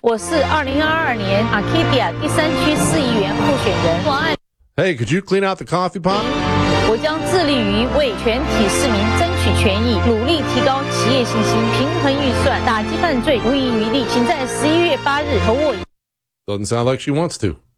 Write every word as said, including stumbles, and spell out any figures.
我是二零二二年 Arcadia 第三区市议员候选人王爱。 Hey, could you clean out the coffee pot? 我将致力于为全体市民争取权益，努力提高企业信心，平衡预算，打击犯罪，无遗余力。请在十一月八日投我。 Doesn't sound like she wants to.